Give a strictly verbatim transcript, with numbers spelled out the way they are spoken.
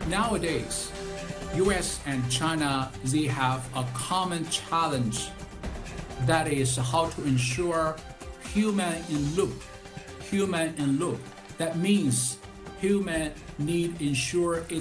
Nowadays, U S and China, they have a common challenge. That is how to ensure human in loop. Human in loop. That means human need ensure its